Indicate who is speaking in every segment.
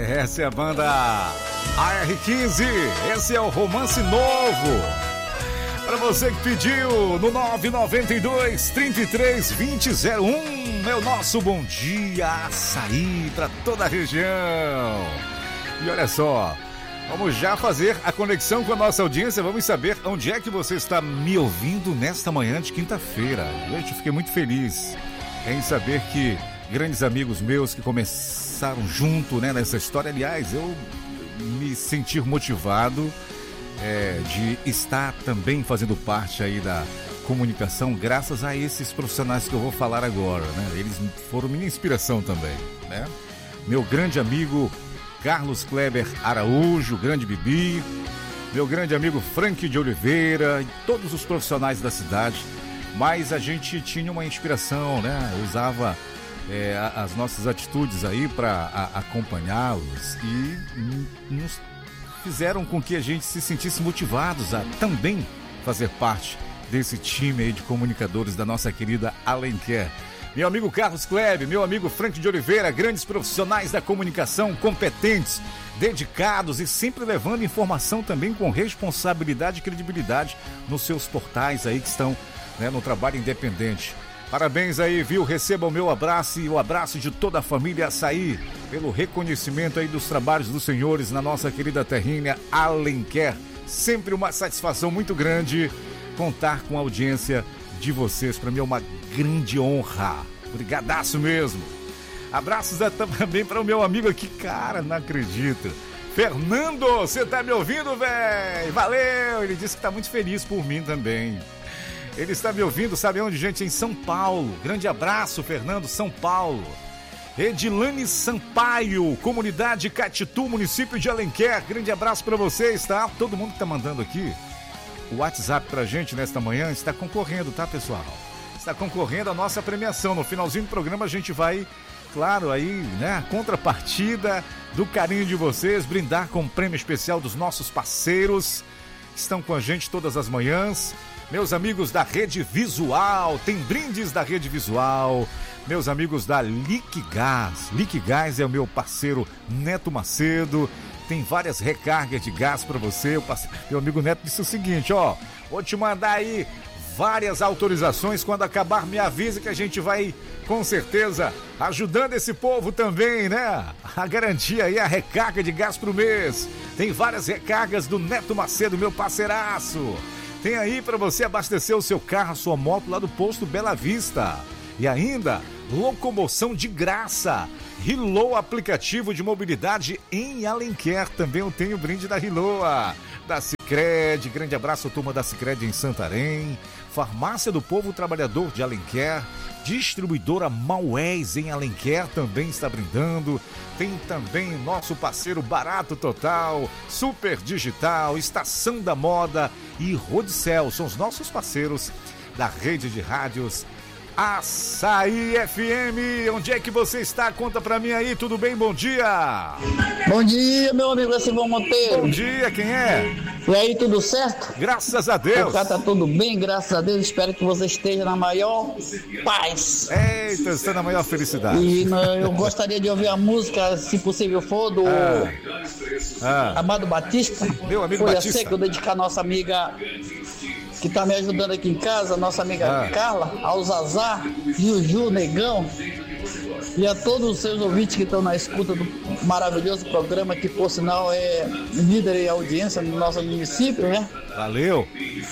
Speaker 1: Essa é a banda AR15. Esse é o Romance Novo. Para você que pediu no 992-33-2001, é o nosso bom dia açaí para toda a região. E olha só, vamos já fazer a conexão com a nossa audiência. Vamos saber onde é que você está me ouvindo nesta manhã de quinta-feira. Eu fiquei muito feliz em saber que grandes amigos meus que começaram junto, né, nessa história. Aliás, eu me sentir motivado de estar também fazendo parte aí da comunicação graças a esses profissionais que eu vou falar agora, né? Eles foram minha inspiração também, né? Meu grande amigo Carlos Kleber Araújo, grande Bibi, meu grande amigo Frank de Oliveira e todos os profissionais da cidade. Mas a gente tinha uma inspiração, né? Eu usava as nossas atitudes aí para acompanhá-los e nos fizeram com que a gente se sentisse motivados a também fazer parte desse time aí de comunicadores da nossa querida Alenquer. Meu amigo Carlos Kleber, meu amigo Frank de Oliveira, grandes profissionais da comunicação, competentes, dedicados e sempre levando informação também com responsabilidade e credibilidade nos seus portais aí que estão, né, no trabalho independente. Parabéns aí, viu? Receba o meu abraço e o abraço de toda a família Açaí pelo reconhecimento aí dos trabalhos dos senhores na nossa querida terrinha Alenquer. Sempre uma satisfação muito grande contar com a audiência de vocês. Para mim é uma grande honra. Obrigadaço mesmo. Abraços também para o meu amigo aqui, cara, não acredito. Fernando, você tá me ouvindo, velho? Valeu! Ele disse que tá muito feliz por mim também. Ele está me ouvindo, sabe onde, gente? Em São Paulo. Grande abraço, Fernando, São Paulo. Edilane Sampaio, comunidade Catitu, município de Alenquer. Grande abraço para vocês, tá? Todo mundo que tá mandando aqui o WhatsApp pra gente nesta manhã está concorrendo, tá, pessoal? Está concorrendo a nossa premiação. No finalzinho do programa a gente vai, claro, aí, né, a contrapartida do carinho de vocês, brindar com um prêmio especial dos nossos parceiros que estão com a gente todas as manhãs. Meus amigos da Rede Visual, tem brindes da Rede Visual. Meus amigos da Liquigás. Liquigás é o meu parceiro Neto Macedo. Tem várias recargas de gás para você. Meu amigo Neto disse o seguinte, ó, vou te mandar aí várias autorizações. Quando acabar, me avisa que a gente vai, com certeza, ajudando esse povo também, né? A garantia aí, a recarga de gás pro mês. Tem várias recargas do Neto Macedo, meu parceiraço. Tem aí para você abastecer o seu carro, a sua moto lá do posto Bela Vista. E ainda, locomoção de graça. Hilloa, aplicativo de mobilidade em Alenquer. Também eu tenho o brinde da Hilloa. Da Sicredi, grande abraço, turma da Sicredi em Santarém. Farmácia do Povo Trabalhador de Alenquer. Distribuidora Maués em Alenquer também está brindando. Tem também nosso parceiro Barato Total, Super Digital, Estação da Moda e Rodicel. São os nossos parceiros da rede de rádios Açaí FM. Onde é que você está? Conta pra mim aí, tudo bem? Bom dia!
Speaker 2: Bom dia, meu amigo Silvão Monteiro.
Speaker 1: Bom dia, quem é?
Speaker 2: E aí, tudo certo?
Speaker 1: Graças a Deus.
Speaker 2: Cá tá tudo bem, graças a Deus. Espero que você esteja na maior paz.
Speaker 1: Eita, estou na maior felicidade.
Speaker 2: E eu gostaria de ouvir a música, se possível for, do Amado Batista.
Speaker 1: Meu amigo
Speaker 2: Folha
Speaker 1: Batista.
Speaker 2: Seca, eu dedicar a nossa amiga que tá me ajudando aqui em casa, nossa amiga Carla, ao Zazá, Juju, Negão, e a todos os seus ouvintes que estão na escuta do maravilhoso programa, que por sinal é líder em audiência no nosso município, né?
Speaker 1: Valeu!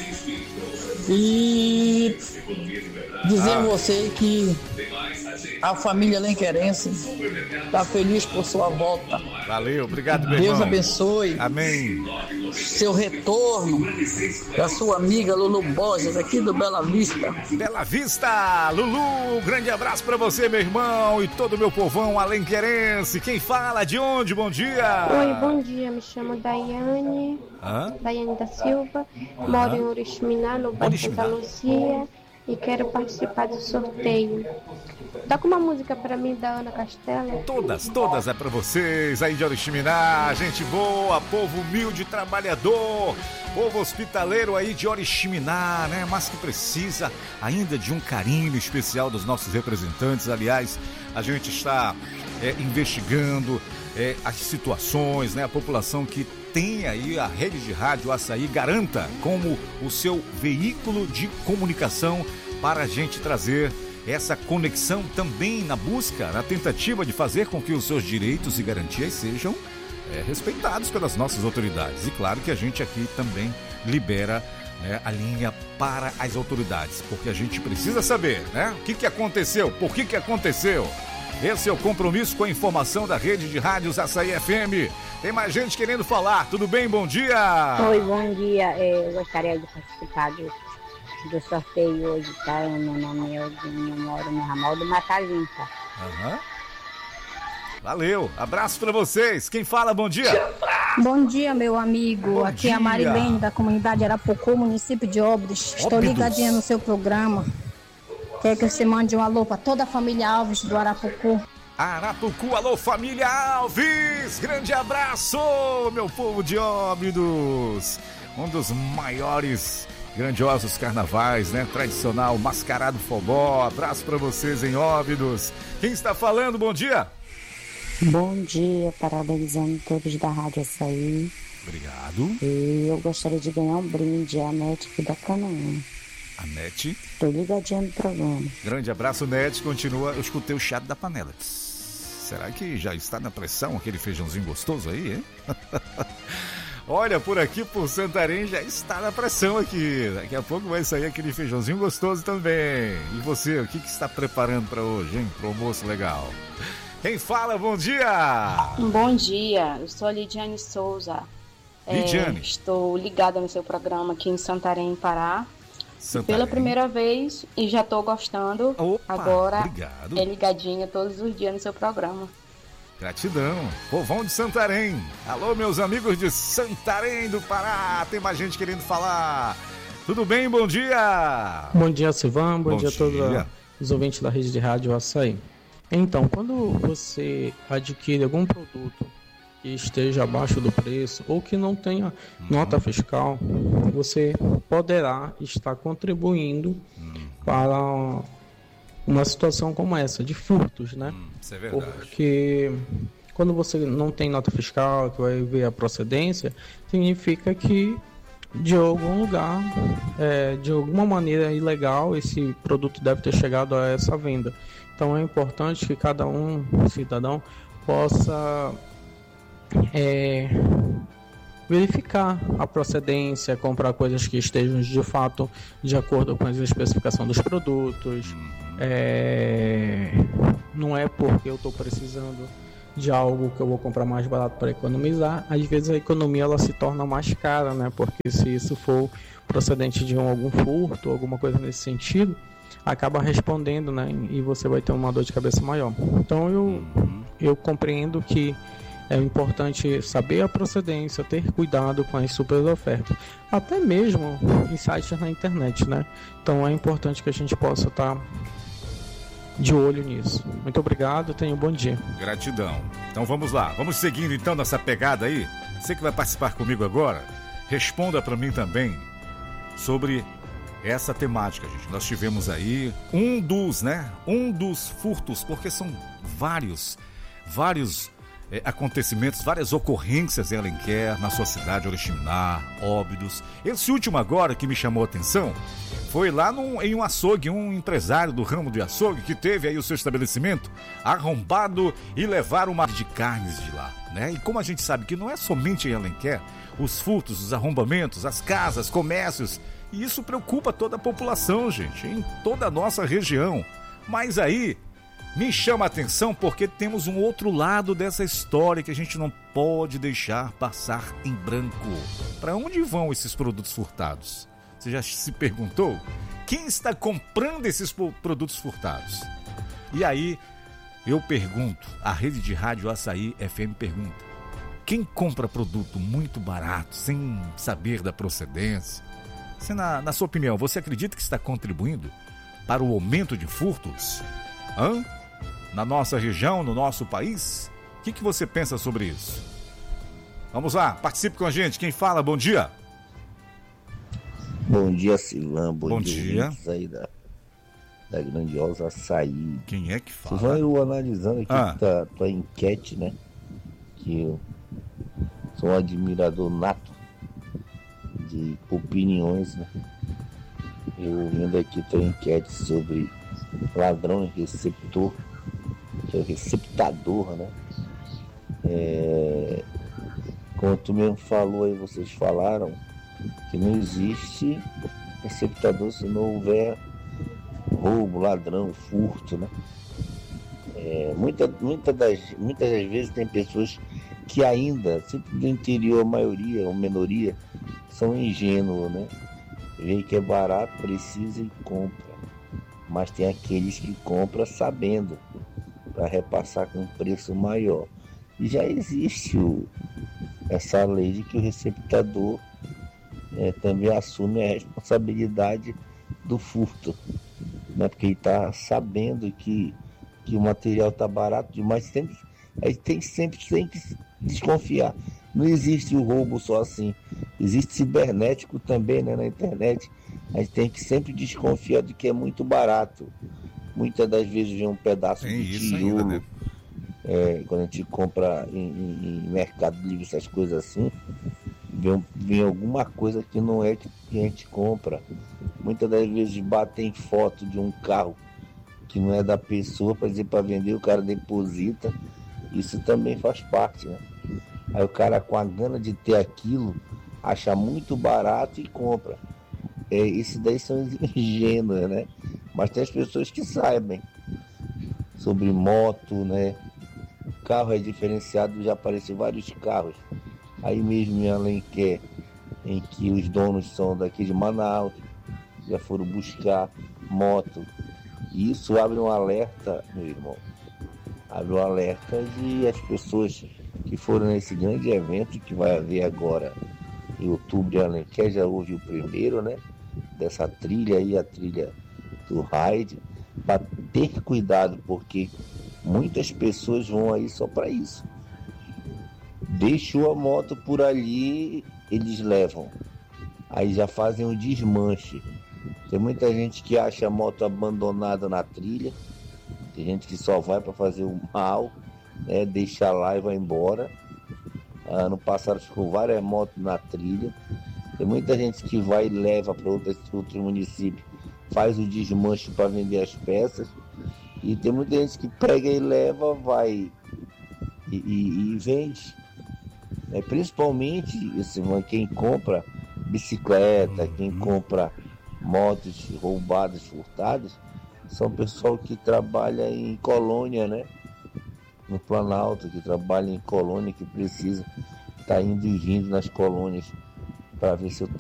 Speaker 2: E dizer a você que a família alenquerense está feliz por sua volta.
Speaker 1: Valeu, obrigado, meu
Speaker 2: Deus
Speaker 1: irmão.
Speaker 2: abençoe.
Speaker 1: Amém.
Speaker 2: Seu retorno da sua amiga Lulu Borges, aqui do Bela Vista.
Speaker 1: Bela Vista, Lulu, grande abraço pra você, meu irmão, e todo o meu povão alenquerense. Quem fala? De onde? Bom dia.
Speaker 3: Oi, bom dia, me chamo Daiane. Daiane da Silva, moro em Oriximiná, no bairro Santa Luzia, e quero participar do sorteio. Toca uma música pra mim da Ana Castela.
Speaker 1: Todas é pra vocês aí de Oriximiná, gente boa, povo humilde, trabalhador, povo hospitaleiro aí de Oriximiná, né? Mas que precisa ainda de um carinho especial dos nossos representantes. Aliás, a gente está investigando as situações, né? A população que tem aí a Rede de Rádio Açaí garanta como o seu veículo de comunicação para a gente trazer essa conexão também na busca, na tentativa de fazer com que os seus direitos e garantias sejam respeitados pelas nossas autoridades. E claro que a gente aqui também libera a linha para as autoridades, porque a gente precisa saber, né? O que aconteceu, por que aconteceu. Esse é o compromisso com a informação da Rede de Rádios Açaí FM. Tem mais gente querendo falar. Tudo bem? Bom dia!
Speaker 4: Oi, bom dia. Eu gostaria de participar do sorteio hoje, tá? Meu nome é Eudinho, eu moro no ramal do Mata Limpa.
Speaker 1: Valeu, abraço pra vocês. Quem fala, bom dia?
Speaker 5: Bom dia, meu amigo.
Speaker 1: Bom
Speaker 5: Aqui
Speaker 1: dia.
Speaker 5: é a Marilene, da comunidade Arapucu, município de Óbidos. Estou ligadinha no seu programa. Quer que você mande um alô para toda a família Alves do Arapucu.
Speaker 1: Arapucu, alô família Alves, grande abraço, meu povo de Óbidos, um dos maiores, grandiosos carnavais, né, tradicional, mascarado forró, abraço pra vocês em Óbidos. Quem está falando, bom dia?
Speaker 4: Bom dia, parabenizando todos da Rádio Açaí.
Speaker 1: Obrigado.
Speaker 4: E eu gostaria de ganhar um brinde, a NET aqui da Canaã.
Speaker 1: A NET.
Speaker 4: Tô ligadinha no programa.
Speaker 1: Grande abraço, NET, continua, eu escutei o chato da panela. Será que já está na pressão aquele feijãozinho gostoso aí, hein? Olha, por aqui, por Santarém, já está na pressão aqui. Daqui a pouco vai sair aquele feijãozinho gostoso também. E você, o que está preparando para hoje, hein? Pro almoço legal. Quem fala, bom dia!
Speaker 6: Bom dia, eu sou a Lidiane Souza.
Speaker 1: Lidiane.
Speaker 6: Estou ligada no seu programa aqui em Santarém, Pará.
Speaker 1: Santarém.
Speaker 6: Pela primeira vez e já estou gostando.
Speaker 1: Opa,
Speaker 6: agora
Speaker 1: obrigado.
Speaker 6: É ligadinha todos os dias no seu programa.
Speaker 1: Gratidão, povão de Santarém. Alô, meus amigos de Santarém do Pará. Tem mais gente querendo falar. Tudo bem? Bom dia.
Speaker 7: Bom dia, Silvan. Bom dia a todos os ouvintes da Rede de Rádio Açaí. Então, quando você adquire algum produto que esteja abaixo do preço ou que não tenha nota fiscal, você poderá estar contribuindo para uma situação como essa, de furtos, né?
Speaker 1: Isso é verdade.
Speaker 7: Porque quando você não tem nota fiscal, que vai ver a procedência, significa que de algum lugar, de alguma maneira ilegal, esse produto deve ter chegado a essa venda. Então é importante que cada cidadão, possa verificar a procedência, comprar coisas que estejam de fato de acordo com as especificações dos produtos. Não é porque eu estou precisando de algo que eu vou comprar mais barato para economizar. Às vezes a economia ela se torna mais cara, né? Porque se isso for procedente de algum furto, alguma coisa nesse sentido, acaba respondendo, né? E você vai ter uma dor de cabeça maior. Então eu compreendo que é importante saber a procedência, ter cuidado com as super ofertas, até mesmo em sites na internet, né? Então é importante que a gente possa estar de olho nisso. Muito obrigado, tenha um bom dia.
Speaker 1: Gratidão. Então vamos lá, vamos seguindo então nessa pegada aí. Você que vai participar comigo agora, responda para mim também sobre essa temática, gente. Nós tivemos aí um dos furtos, porque são vários acontecimentos, várias ocorrências em Alenquer, na sua cidade, Oriximiná, Óbidos. Esse último agora que me chamou a atenção foi lá em um açougue, um empresário do ramo de açougue que teve aí o seu estabelecimento arrombado e levaram uma de carnes de lá, né? E como a gente sabe que não é somente em Alenquer, os furtos, os arrombamentos, as casas, comércios, e isso preocupa toda a população, gente, em toda a nossa região. Mas aí me chama a atenção porque temos um outro lado dessa história que a gente não pode deixar passar em branco. Para onde vão esses produtos furtados? Você já se perguntou? Quem está comprando esses produtos furtados? E aí eu pergunto, a Rede de Rádio Açaí FM pergunta: quem compra produto muito barato, sem saber da procedência? Você, na sua opinião, você acredita que está contribuindo para o aumento de furtos? Na nossa região, no nosso país? O que você pensa sobre isso? Vamos lá, participe com a gente. Quem fala, bom dia.
Speaker 8: Bom dia, Silvão.
Speaker 1: Bom dia.
Speaker 8: Aí da grandiosa Açaí.
Speaker 1: Quem é que fala?
Speaker 8: Vocês vão analisando aqui tua enquete, né? Que eu sou um admirador nato de opiniões, né? Eu vendo aqui tua enquete sobre ladrão e receptor, que é o receptador, né? Como tu mesmo falou aí, vocês falaram que não existe receptador se não houver roubo, ladrão, furto, né? Muitas das vezes tem pessoas que ainda, sempre do interior, a maioria ou minoria, são ingênuos, né? Vê que é barato, precisa e compra. Mas tem aqueles que compram sabendo, para repassar com um preço maior. E já existe essa lei de que o receptador também assume a responsabilidade do furto, né? Porque ele está sabendo que o material está barato demais. A gente tem sempre que desconfiar. Não existe o roubo só assim. Existe cibernético também, né, na internet. A gente tem que sempre desconfiar do que é muito barato. Muitas das vezes vem um pedaço de tijolo. Ainda, né? Quando a gente compra em Mercado Livre, essas coisas assim, vem alguma coisa que não é que a gente compra. Muitas das vezes batem foto de um carro que não é da pessoa, para dizer para vender, o cara deposita. Isso também faz parte, né? Aí o cara, com a gana de ter aquilo, acha muito barato e compra. Esses daí são ingênuos, né? Mas tem as pessoas que sabem sobre moto, né? O carro é diferenciado, já apareceu vários carros aí mesmo em Alenquer, em que os donos são daqui de Manaus, já foram buscar moto. E isso abre um alerta, meu irmão. Abre um alerta de as pessoas que foram nesse grande evento que vai haver agora em outubro de Alenquer. Já houve o primeiro, né? Dessa trilha aí, a trilha do Ride, para ter cuidado, porque muitas pessoas vão aí só para isso. Deixou a moto por ali, eles levam. Aí já fazem um desmanche. Tem muita gente que acha a moto abandonada na trilha. Tem gente que só vai para fazer o mal, né? Deixa lá e vai embora. Ano passado ficou várias motos na trilha. Tem muita gente que vai e leva para outros municípios, faz o desmanche para vender as peças. E tem muita gente que pega e leva, vai e vende. Principalmente quem compra bicicleta, quem compra motos roubadas, furtadas, são pessoal que trabalha em colônia, né? No Planalto, que trabalha em colônia, que precisa estar indo e vindo nas colônias para ver se